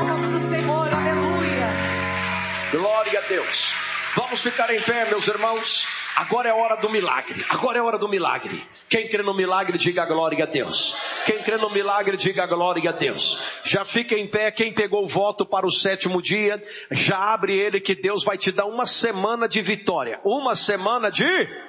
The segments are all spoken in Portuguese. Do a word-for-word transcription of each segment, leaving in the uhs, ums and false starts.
palmas para o Senhor, aleluia. Glória a Deus. Vamos ficar em pé, meus irmãos. Agora é a hora do milagre. Agora é a hora do milagre. Quem crê no milagre, diga glória a Deus. Quem crê no milagre, diga glória a Deus. Já fica em pé. Quem pegou o voto para o sétimo dia, já abre ele, que Deus vai te dar uma semana de vitória. Uma semana de...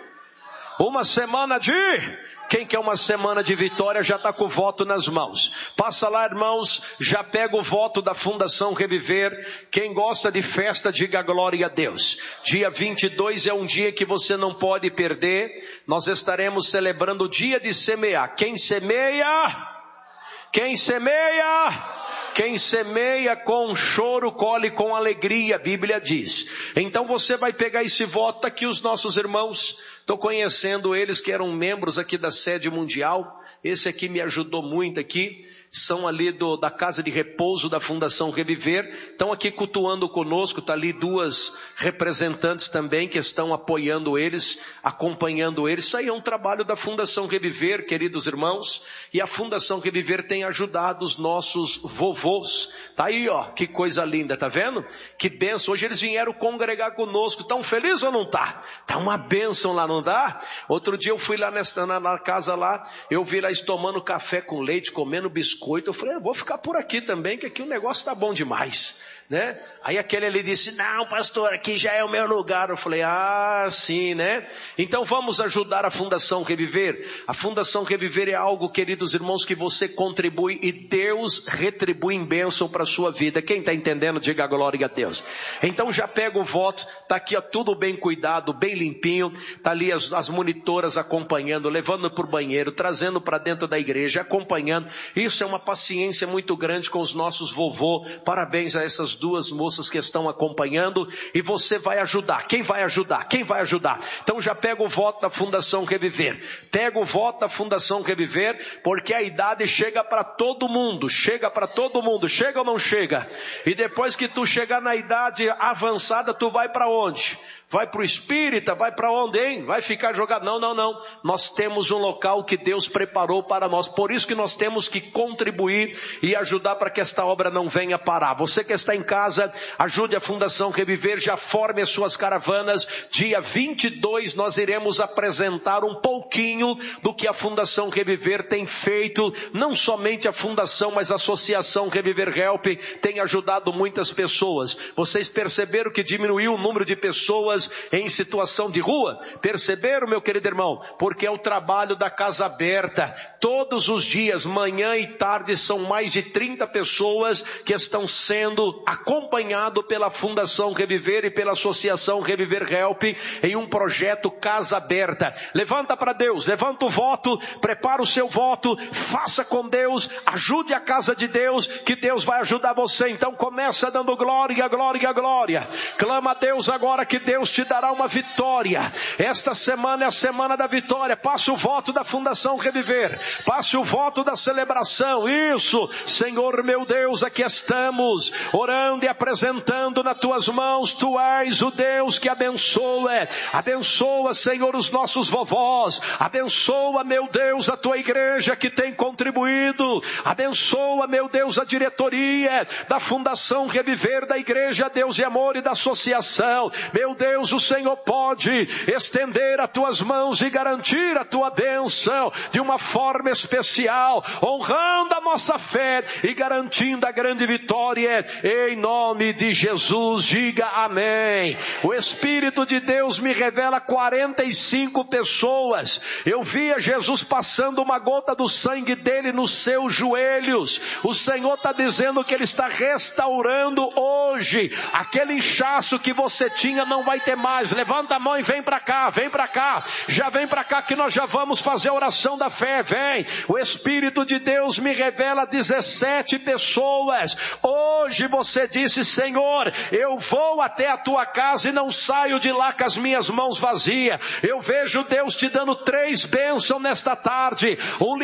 Uma semana de... Quem quer uma semana de vitória já está com o voto nas mãos. Passa lá, irmãos, já pega o voto da Fundação Reviver. Quem gosta de festa, diga glória a Deus. Dia vinte e dois é um dia que você não pode perder. Nós estaremos celebrando o dia de semear. Quem semeia? Quem semeia? Quem semeia com choro, colhe com alegria, a Bíblia diz. Então você vai pegar esse voto, tá aqui os nossos irmãos. Estou conhecendo eles que eram membros aqui da sede mundial. Esse aqui me ajudou muito aqui. São ali do, da casa de repouso da Fundação Reviver. Estão aqui cultuando conosco. Está ali duas representantes também que estão apoiando eles, acompanhando eles. Isso aí é um trabalho da Fundação Reviver, queridos irmãos. E a Fundação Reviver tem ajudado os nossos vovôs. Tá aí, ó, que coisa linda, tá vendo? Que bênção. Hoje eles vieram congregar conosco. Estão felizes ou não tá? Tá uma bênção lá, não dá? Outro dia eu fui lá nessa, na, na casa lá, eu vi lá eles tomando café com leite, comendo biscoito. Eu falei, eu vou ficar por aqui também, que aqui o negócio tá bom demais, né? Aí aquele ali disse, não, pastor, aqui já é o meu lugar. Eu falei, ah, sim, né? Então vamos ajudar a Fundação Reviver. A Fundação Reviver é algo, queridos irmãos, que você contribui e Deus retribui em bênção para a sua vida. Quem está entendendo, diga glória a Deus. Então já pega o voto, tá aqui ó, tudo bem cuidado, bem limpinho. Tá ali as, as monitoras acompanhando, levando para o banheiro, trazendo para dentro da igreja, acompanhando. Isso é uma paciência muito grande com os nossos vovô. Parabéns a essas duas moças que estão acompanhando, e você vai ajudar. Quem vai ajudar? Quem vai ajudar? Então já pega o voto da Fundação Reviver. Pega o voto da Fundação Reviver, porque a idade chega para todo mundo. Chega para todo mundo. Chega ou não chega? E depois que tu chegar na idade avançada, tu vai para onde? Vai para o espírita? Vai para onde, hein? Vai ficar jogado? Não, não, não. Nós temos um local que Deus preparou para nós. Por isso que nós temos que contribuir e ajudar para que esta obra não venha parar. Você que está em casa, ajude a Fundação Reviver, já forme as suas caravanas. Dia vinte e dois nós iremos apresentar um pouquinho do que a Fundação Reviver tem feito. Não somente a Fundação, mas a Associação Reviver Help tem ajudado muitas pessoas. Vocês perceberam que diminuiu o número de pessoas em situação de rua? Perceberam, meu querido irmão? Porque é o trabalho da Casa Aberta. Todos os dias, manhã e tarde, são mais de trinta pessoas que estão sendo acompanhadas pela Fundação Reviver e pela Associação Reviver Help em um projeto Casa Aberta. Levanta para Deus, levanta o voto, prepara o seu voto, faça com Deus, ajude a casa de Deus, que Deus vai ajudar você. Então começa dando glória, glória, glória. Clama a Deus agora que Deus te dará uma vitória. Esta semana é a semana da vitória. Passe o voto da Fundação Reviver. Passe o voto da celebração. Isso, Senhor meu Deus, aqui estamos, orando e apresentando nas tuas mãos. Tu és o Deus que abençoa. Abençoa, Senhor, os nossos vovós. Abençoa, meu Deus, a tua igreja que tem contribuído. Abençoa, meu Deus, a diretoria da Fundação Reviver, da Igreja Deus e Amor e da Associação. Meu Deus, o Senhor pode estender as tuas mãos e garantir a tua bênção de uma forma especial, honrando a nossa fé e garantindo a grande vitória, em nome de Jesus. Diga amém. O Espírito de Deus me revela quarenta e cinco pessoas. Eu via Jesus passando uma gota do sangue dele nos seus joelhos. O Senhor está dizendo que ele está restaurando hoje aquele inchaço que você tinha, não vai ter mais. Levanta a mão e vem para cá, vem para cá, já vem para cá que nós já vamos fazer a oração da fé. Vem. O Espírito de Deus me revela dezessete pessoas. Hoje você disse, Senhor, eu vou até a tua casa e não saio de lá com as minhas mãos vazias. Eu vejo Deus te dando três bênçãos nesta tarde. Um